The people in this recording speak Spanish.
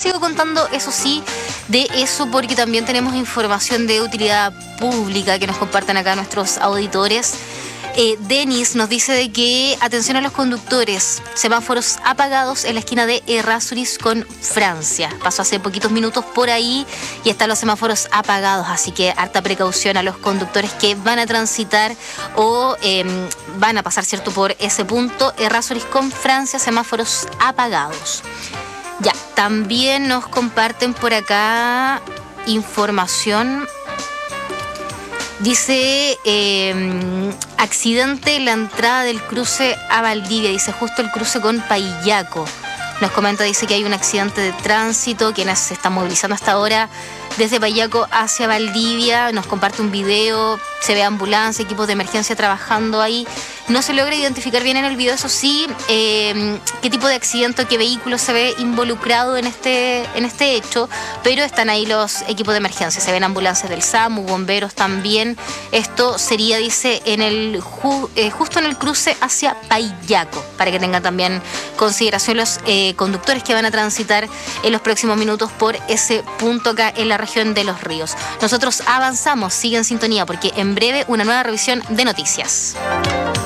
sigo contando, eso sí, de eso, porque también tenemos información de utilidad pública que nos comparten acá nuestros auditores. Denis nos dice de que atención a los conductores, semáforos apagados en la esquina de Errázuriz con Francia. Pasó hace poquitos minutos por ahí y están los semáforos apagados, así que harta precaución a los conductores que van a transitar o van a pasar, ¿cierto?, por ese punto. Errázuriz con Francia, semáforos apagados. Ya, también nos comparten por acá información. Dice, accidente en la entrada del cruce a Valdivia, dice justo el cruce con Paillaco. Nos comenta, dice que hay un accidente de tránsito, quienes se están movilizando hasta ahora desde Paillaco hacia Valdivia. Nos comparte un video, se ve ambulancia, equipos de emergencia trabajando ahí. No se logra identificar bien en el video, eso sí, qué tipo de accidente o qué vehículo se ve involucrado en este hecho, pero están ahí los equipos de emergencia. Se ven ambulancias del SAMU, bomberos también. Esto sería, dice, justo en el cruce hacia Paillaco, para que tengan también consideración los conductores que van a transitar en los próximos minutos por ese punto acá en la región de Los Ríos. Nosotros avanzamos, sigue en sintonía, porque en breve una nueva revisión de noticias.